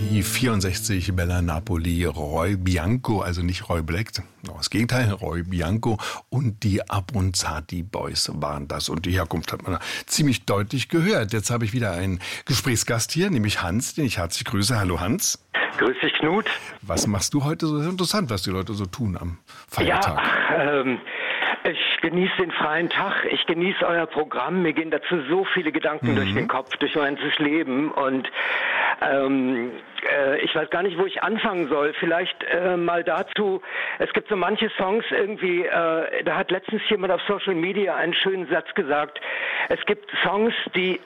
Die 64 Bella Napoli, Roy Bianco, also nicht Roy Black, das Gegenteil, Roy Bianco und die Abronzati Boys waren das. Und die Herkunft hat man ziemlich deutlich gehört. Jetzt habe ich wieder einen Gesprächsgast hier, nämlich Hans, den ich herzlich grüße. Hallo Hans. Grüß dich, Knut. Was machst du heute so interessant, was die Leute so tun am Feiertag? Ja, ich genieße den freien Tag, ich genieße euer Programm, mir gehen dazu so viele Gedanken durch den Kopf, durch mein ganzes Leben und ich weiß gar nicht, wo ich anfangen soll. Vielleicht mal dazu, es gibt so manche Songs irgendwie, da hat letztens jemand auf Social Media einen schönen Satz gesagt, es gibt Songs, die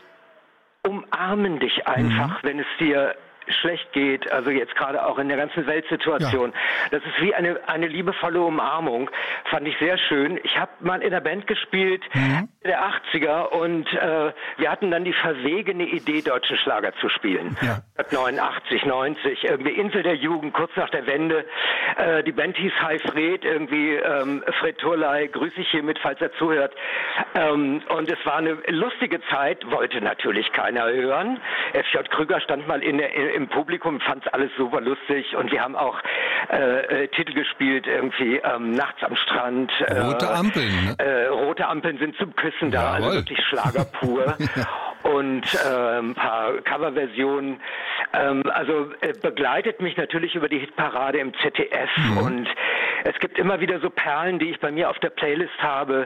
umarmen dich einfach, wenn es dir schlecht geht, also jetzt gerade auch in der ganzen Weltsituation. Ja. Das ist wie eine liebevolle Umarmung, fand ich sehr schön. Ich habe mal in der Band gespielt, der 80er, und wir hatten dann die verwegene Idee, deutschen Schlager zu spielen. Ja. 89, 90, irgendwie Insel der Jugend, kurz nach der Wende. Die Band hieß Hi Fred, irgendwie Fred Turley, grüße ich hiermit, falls er zuhört. Und es war eine lustige Zeit, wollte natürlich keiner hören. FJ Krüger stand mal im Publikum, fand es alles super lustig, und wir haben auch Titel gespielt, irgendwie Nachts am Strand. Rote Ampeln, ne? Rote Ampeln sind zum Küssen da, also wirklich Schlager pur. Und ein paar Coverversionen. Also begleitet mich natürlich über die Hitparade im ZDF, und es gibt immer wieder so Perlen, die ich bei mir auf der Playlist habe.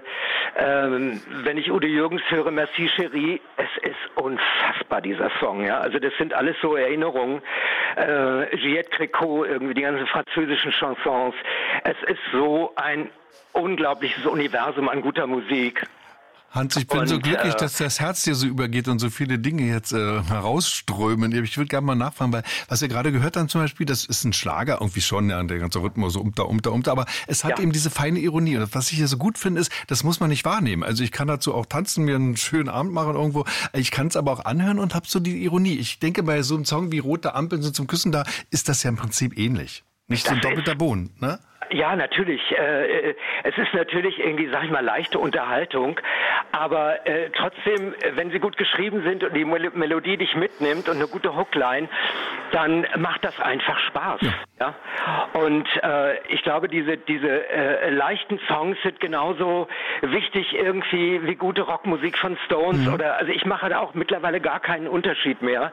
Wenn ich Udo Jürgens höre, Merci Chérie, es ist unfassbar, dieser Song. Ja? Also das sind alles so Erinnerungen. Juliette Gréco, irgendwie die ganzen französischen Chansons. Es ist so ein unglaubliches Universum an guter Musik. Hans, ich bin so glücklich, dass das Herz dir so übergeht und so viele Dinge jetzt herausströmen. Ich würde gerne mal nachfragen, weil was wir gerade gehört haben zum Beispiel, das ist ein Schlager irgendwie schon, ja, der ganze Rhythmus so umta, aber es hat eben diese feine Ironie. Und was ich hier so gut finde, ist, das muss man nicht wahrnehmen. Also ich kann dazu auch tanzen, mir einen schönen Abend machen irgendwo. Ich kann es aber auch anhören und habe so die Ironie. Ich denke, bei so einem Song wie Rote Ampeln sind zum Küssen da, ist das ja im Prinzip ähnlich. Nicht so ein doppelter Boden, ne? Ja, natürlich. Es ist natürlich irgendwie, sag ich mal, leichte Unterhaltung, aber trotzdem, wenn sie gut geschrieben sind und die Melodie dich mitnimmt und eine gute Hookline, dann macht das einfach Spaß. Ja? Und ich glaube, diese leichten Songs sind genauso wichtig irgendwie wie gute Rockmusik von Stones oder, also ich mache da auch mittlerweile gar keinen Unterschied mehr.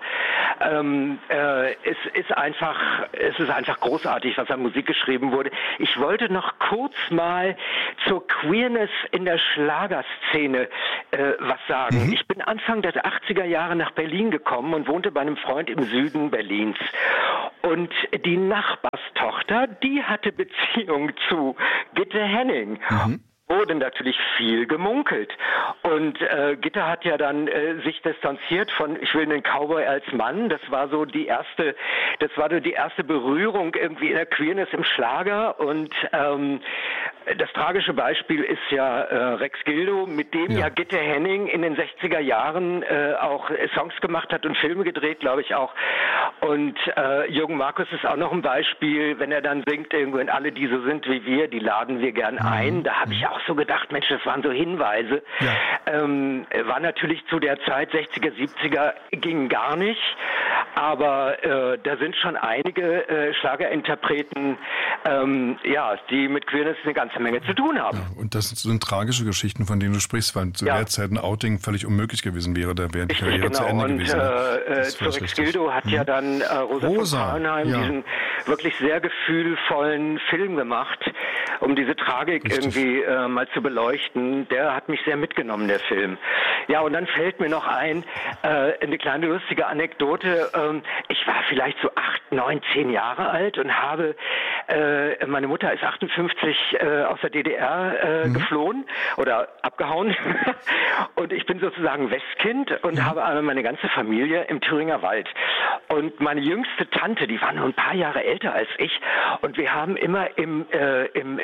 Es ist einfach großartig, was an Musik geschrieben wurde. Ich wollte noch kurz mal zur Queerness in der Schlagerszene was sagen. Ich bin Anfang der 80er Jahre nach Berlin gekommen und wohnte bei einem Freund im Süden Berlins. Und die Nachbarstochter, die hatte Beziehung zu Gitte Henning. Wurde natürlich viel gemunkelt. Und Gitter hat ja dann sich distanziert von Ich will einen Cowboy als Mann. Das war so die erste Berührung irgendwie in der Queerness im Schlager. Und das tragische Beispiel ist ja Rex Gildo, mit dem ja Gitte Henning in den 60er Jahren auch Songs gemacht hat und Filme gedreht, glaube ich auch. Und Jürgen Markus ist auch noch ein Beispiel, wenn er dann singt, irgendwo, alle, die so sind wie wir, die laden wir gern ein. Da habe ich auch so gedacht, Mensch, das waren so Hinweise. War natürlich zu der Zeit, 60er, 70er, ging gar nicht. Aber da sind schon einige Schlagerinterpreten, die mit Queerness eine ganze Menge zu tun haben. Ja, und das sind tragische Geschichten, von denen du sprichst, weil zu der Zeit ein Outing völlig unmöglich gewesen wäre. Da wäre die Karriere zu Ende gewesen. Und Rex Gildo hat ja dann Rosa von Braunheim diesen wirklich sehr gefühlvoll Film gemacht, um diese Tragik irgendwie mal zu beleuchten. Der hat mich sehr mitgenommen, der Film. Ja, und dann fällt mir noch ein, eine kleine lustige Anekdote. Ich war vielleicht so 8, 9, 10 Jahre alt und habe, meine Mutter ist 58 aus der DDR geflohen oder abgehauen. Und ich bin sozusagen Westkind und habe meine ganze Familie im Thüringer Wald. Und meine jüngste Tante, die war nur ein paar Jahre älter als ich, und wir haben immer im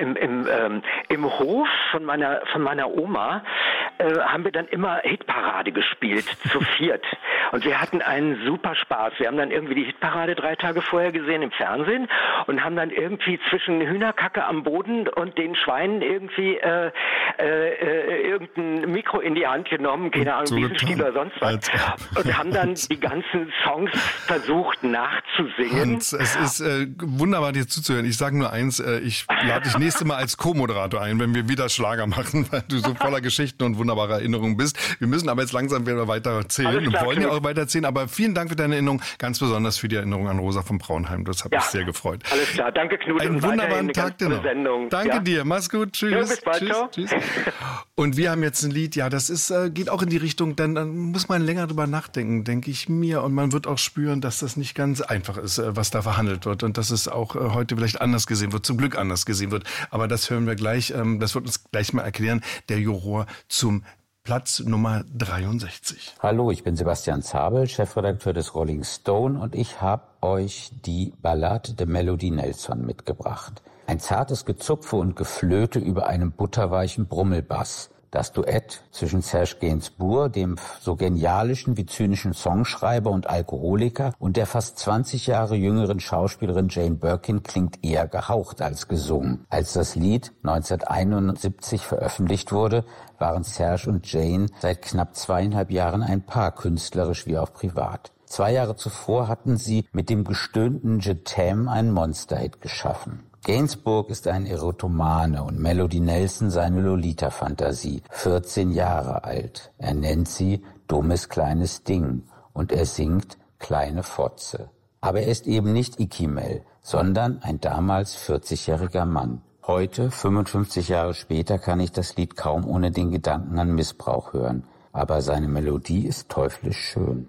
im Hof von meiner Oma haben wir dann immer Hitparade gespielt, zu viert. Und wir hatten einen super Spaß. Wir haben dann irgendwie die Hitparade 3 Tage vorher gesehen im Fernsehen und haben dann irgendwie zwischen Hühnerkacke am Boden und den Schweinen irgendwie irgendein Mikro in die Hand genommen, keine Ahnung, so Wiesenstiel oder sonst was. Und haben dann die ganzen Songs versucht nachzusingen. Hans, es ist wunderbar, dir zuzuhören. Ich sage nur eins, ich lade dich nächste Mal als Co-Moderator ein, wenn wir wieder Schlager machen, weil du so voller Geschichten und wunderbare Erinnerungen bist. Wir müssen aber jetzt langsam wieder weiter erzählen und wollen ja auch weiter erzählen. Aber vielen Dank für deine Erinnerung, ganz besonders für die Erinnerung an Rosa von Braunheim. Das hat mich sehr gefreut. Alles klar, danke Knut. Einen wunderbaren Tag dir noch. Danke dir, mach's gut, tschüss. Ja, bis bald, ciao. Tschüss. Und wir haben jetzt ein Lied, ja, das ist geht auch in die Richtung, dann muss man länger drüber nachdenken, denke ich mir. Und man wird auch spüren, dass das nicht ganz einfach ist, was da verhandelt wird. Und dass es auch heute vielleicht anders gesehen wird, zum Glück anders gesehen wird. Aber das hören wir gleich, das wird uns gleich mal erklären, der Juror zum Platz Nummer 63. Hallo, ich bin Sebastian Zabel, Chefredakteur des Rolling Stone und ich habe euch die Ballade de Melody Nelson mitgebracht. Ein zartes Gezupfe und Geflöte über einem butterweichen Brummelbass. Das Duett zwischen Serge Gainsbourg, dem so genialischen wie zynischen Songschreiber und Alkoholiker, und der fast 20 Jahre jüngeren Schauspielerin Jane Birkin klingt eher gehaucht als gesungen. Als das Lied 1971 veröffentlicht wurde, waren Serge und Jane seit knapp 2,5 Jahren ein Paar, künstlerisch wie auch privat. 2 Jahre zuvor hatten sie mit dem gestöhnten Je t'aime einen Monsterhit geschaffen. Gainsbourg ist ein Erotomane und Melody Nelson seine Lolita-Fantasie, 14 Jahre alt. Er nennt sie dummes kleines Ding und er singt kleine Fotze. Aber er ist eben nicht Ikimel, sondern ein damals 40-jähriger Mann. Heute, 55 Jahre später, kann ich das Lied kaum ohne den Gedanken an Missbrauch hören. Aber seine Melodie ist teuflisch schön.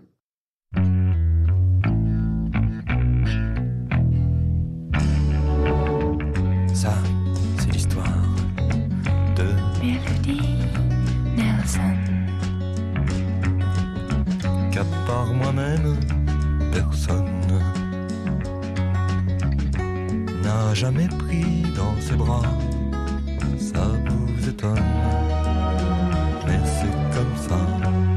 Ça, c'est l'histoire de Melody Nelson. Qu'à part moi-même, personne n'a jamais pris dans ses bras. Ça vous étonne, mais c'est comme ça.